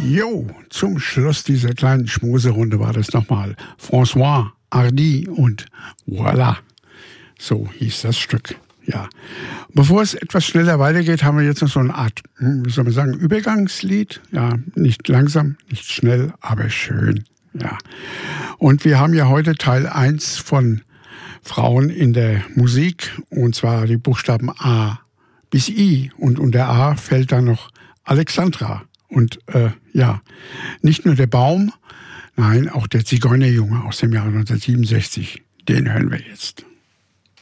Jo, zum Schluss dieser kleinen Schmuserunde war das nochmal François Hardy und Voilà. So hieß das Stück. Ja. Bevor es etwas schneller weitergeht, haben wir jetzt noch so eine Art, wie soll man sagen, Übergangslied. Ja, nicht langsam, nicht schnell, aber schön. Ja. Und wir haben ja heute Teil 1 von Frauen in der Musik, und zwar die Buchstaben A bis I. Und unter A fällt dann noch Alexandra. Und ja, nicht nur der Baum, nein, auch der Zigeunerjunge aus dem Jahre 1967. Den hören wir jetzt.